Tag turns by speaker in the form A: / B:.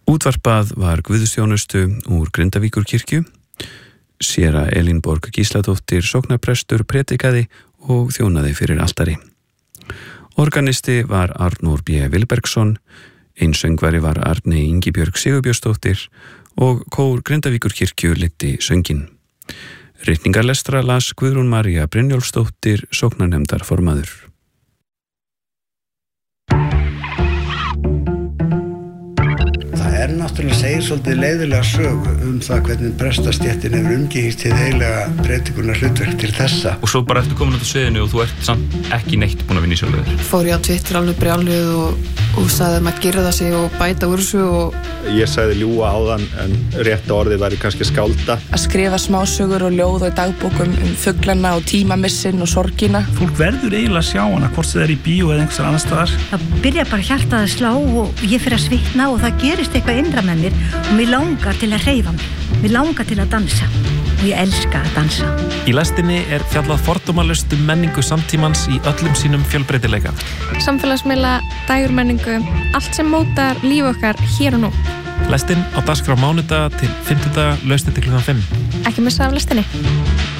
A: Útvarpað var guðsþjónustu úr Grindavíkurkirkju. Séra Elínborg Gísladóttir sóknarprestur predikaði og þjónaði fyrir altari. Organisti var Arnór B. Vilbergsson, einsöngvari var Arney Ingibjörg Sigurbjörnsdóttir og kór Grindavíkurkirkju leiddi sönginn. Ritningarlestra las Guðrún María Brynjólfsdóttir, sóknarnefndarformaður.
B: Náttúrulega segir svolítið leiðilega sögu það hvernig prestastéttin hefur umgengist hið heilaga predikunar hlutverk til þessa.
C: Og svo bara eftir komin út á sviðinu og þú ert samt ekki neitt búin að vinna í sjálfur.
D: Fór ég á Twitter alveg brjáluð og sagði að girða sig og bæta úr þessu og...
E: Ég sagði ljúga áðan en rétta orðið væri kannski skálda.
D: Að skrifa smásögur og ljóð og dagbókum fuglana og tímamissin og sorgina.
F: Fólk verður eiginlega að sjá hana hvort það í bíó eða einhvers annars staðar.
G: Það byrja bara hjartað að slá og ég fer að svitna og það gerist eitthvað innra með mér og mér langar til að hreyfa mig. Mér langar til að dansa og ég elska að dansa.
H: Í lestinni er fjallað fordómalaust menningu samtímans í öllum sínum fjölbreytileika.
I: Samfélagsmiðla, dægurmenningu, allt sem mótar líf okkar hér og nú.
H: Lestin á dagskrá mánudaga til fimmtudaga, lausni til klukkan 5.
I: Ekki missa af lestinni.